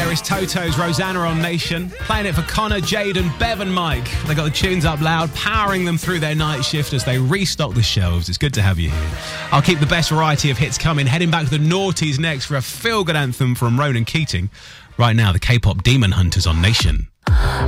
here. It's Toto's Rosanna on Nation. Playing it for Connor, Jade and Bev and Mike. They got the tunes up loud, powering them through their night shift as they restock the shelves. It's good to have you here. I'll keep the best variety of hits coming. Heading back to the noughties next for a feel-good anthem from Ronan Keating. Right now, the K-pop Demon Hunters on Nation.